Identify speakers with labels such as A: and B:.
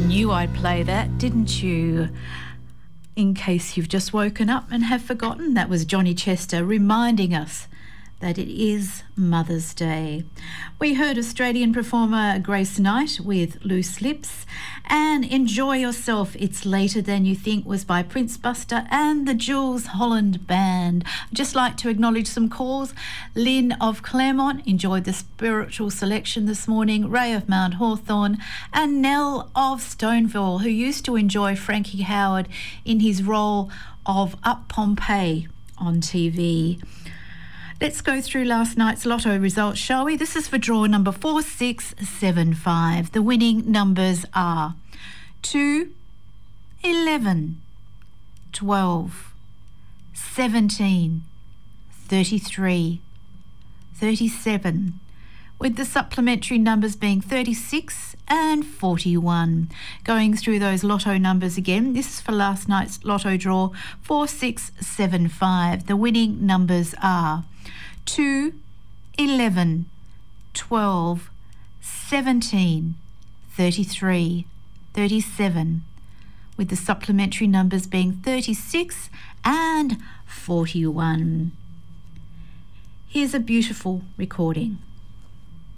A: knew I'd play that, didn't you? In case you've just woken up and have forgotten, that was Johnny Chester reminding us that it is Mother's Day. We heard Australian performer Grace Knight with Loose Lips, and Enjoy Yourself, It's Later Than You Think was by Prince Buster and the Jules Holland Band. I'd just like to acknowledge some calls. Lynn of Claremont enjoyed the spiritual selection this morning, Ray of Mount Hawthorn, and Nell of Stoneville, who used to enjoy Frankie Howard in his role of Up Pompeii on TV. Let's go through last night's lotto results, shall we? This is for draw number 4675. The winning numbers are 2, 11, 12, 17, 33, 37, with the supplementary numbers being 36 and 41. Going through those lotto numbers again, this is for last night's lotto draw 4675. The winning numbers are 2, 11, 12, 17, 33, 37, with the supplementary numbers being 36 and 41. Here's a beautiful recording.